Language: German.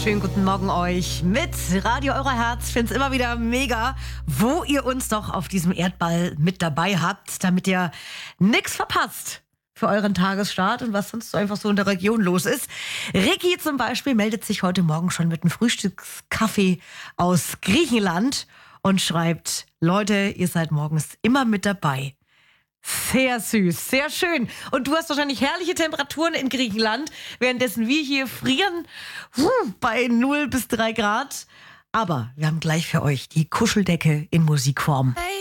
Schönen guten Morgen euch mit Radio Euer Herz. Ich finde es immer wieder mega, wo ihr uns doch auf diesem Erdball mit dabei habt, damit ihr nichts verpasst für euren Tagesstart und was sonst so einfach so in der Region los ist. Ricky zum Beispiel meldet sich heute Morgen schon mit einem Frühstückskaffee aus Griechenland und schreibt: Leute, ihr seid morgens immer mit dabei. Sehr süß, sehr schön. Und du hast wahrscheinlich herrliche Temperaturen in Griechenland, währenddessen wir hier frieren bei 0 bis 3 Grad. Aber wir haben gleich für euch die Kuscheldecke in Musikform. Hey.